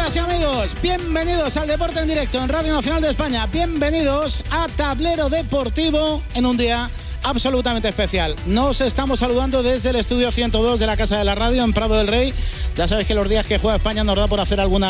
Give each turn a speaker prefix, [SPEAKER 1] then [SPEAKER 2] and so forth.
[SPEAKER 1] Amigas y amigos, bienvenidos al Deporte en Directo en Radio Nacional de España. Bienvenidos a Tablero Deportivo en un día absolutamente especial. Nos estamos saludando desde el estudio 102 de la Casa de la Radio en Prado del Rey. Ya sabéis que los días que juega España nos da por hacer alguna